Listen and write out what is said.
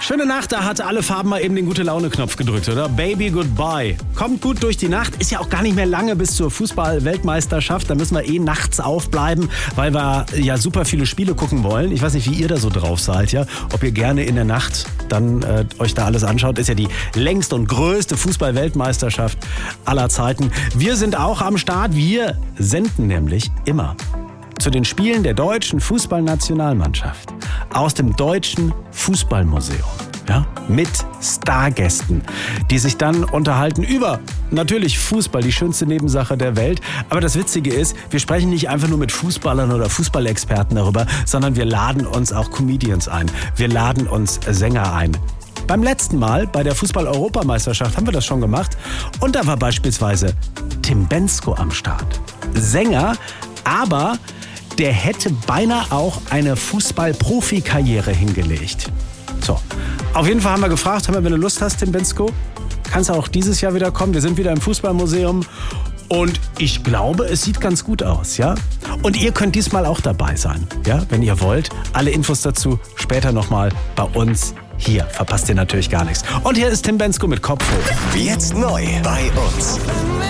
Schöne Nacht, da hat alle Farben mal eben den Gute-Laune-Knopf gedrückt, oder? Baby Goodbye. Kommt gut durch die Nacht. Ist ja auch gar nicht mehr lange bis zur Fußball-Weltmeisterschaft. Da müssen wir nachts aufbleiben, weil wir ja super viele Spiele gucken wollen. Ich weiß nicht, wie ihr da so drauf seid, ja? Ob ihr gerne in der Nacht dann euch da alles anschaut. Ist ja die längste und größte Fußball-Weltmeisterschaft aller Zeiten. Wir sind auch am Start. Wir senden nämlich immer zu den Spielen der deutschen Fußballnationalmannschaft aus dem Deutschen Fußballmuseum. Ja, mit Stargästen, die sich dann unterhalten über natürlich Fußball, die schönste Nebensache der Welt. Aber das Witzige ist, wir sprechen nicht einfach nur mit Fußballern oder Fußballexperten darüber, sondern wir laden uns auch Comedians ein. Wir laden uns Sänger ein. Beim letzten Mal bei der Fußball-Europameisterschaft haben wir das schon gemacht. Und da war beispielsweise Tim Bendzko am Start. Sänger, aber der hätte beinahe auch eine Fußball-Profi-Karriere hingelegt. So, auf jeden Fall haben wir gefragt, wenn du Lust hast, Tim Bendzko, kannst du auch dieses Jahr wieder kommen. Wir sind wieder im Fußballmuseum und ich glaube, es sieht ganz gut aus, ja? Und ihr könnt diesmal auch dabei sein, ja, wenn ihr wollt. Alle Infos dazu später nochmal bei uns hier. Verpasst ihr natürlich gar nichts. Und hier ist Tim Bendzko mit Kopf hoch. Jetzt neu bei uns.